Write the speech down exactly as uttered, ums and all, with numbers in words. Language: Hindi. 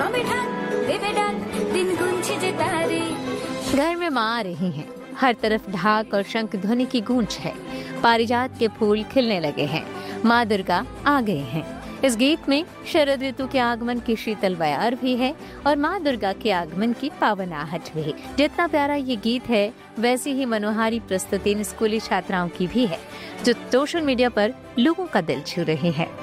घर में माँ आ रही हैं, हर तरफ ढाक और शंख ध्वनि की गूंज है। पारिजात के फूल खिलने लगे हैं, माँ दुर्गा आ गए हैं। इस गीत में शरद ऋतु के आगमन की शीतल बयार भी है और माँ दुर्गा के आगमन की पावन आहट भी। जितना प्यारा ये गीत है, वैसी ही मनोहारी प्रस्तुति स्कूली छात्राओं की भी है, जो सोशल मीडिया पर लोगों का दिल छू रही है।